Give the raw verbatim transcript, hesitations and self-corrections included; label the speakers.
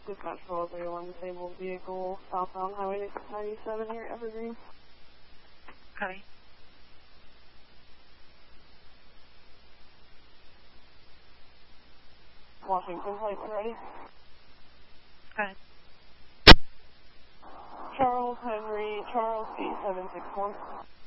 Speaker 1: Dispatch four oh three one, disabled vehicle, southbound Highway ninety-seven here, Evergreen.
Speaker 2: Okay.
Speaker 1: Washington Heights, ready?
Speaker 2: Okay.
Speaker 1: Charles Henry, Charles eight seven six one.